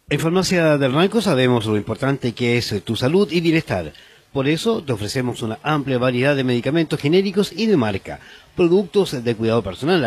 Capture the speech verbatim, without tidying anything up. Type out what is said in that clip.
En Farmacia del Ranco sabemos lo importante que es tu salud y bienestar. Por eso te ofrecemos una amplia variedad de medicamentos genéricos y de marca, productos de cuidado personal,